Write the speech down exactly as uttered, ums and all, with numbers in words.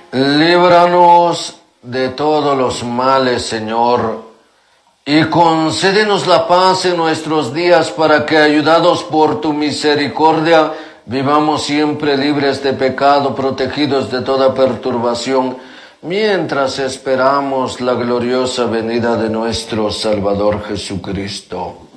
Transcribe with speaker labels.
Speaker 1: Líbranos de todos los males, Señor, y concédenos la paz en nuestros días para que, ayudados por tu misericordia, vivamos siempre libres de pecado, protegidos de toda perturbación, mientras esperamos la gloriosa venida de nuestro Salvador Jesucristo.